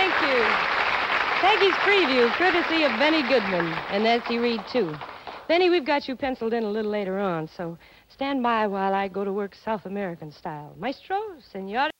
Thank you. Peggy's Preview, courtesy of Benny Goodman and Nancy Reed, too. Benny, we've got you penciled in a little later on, so stand by while I go to work South American style. Maestro, senor.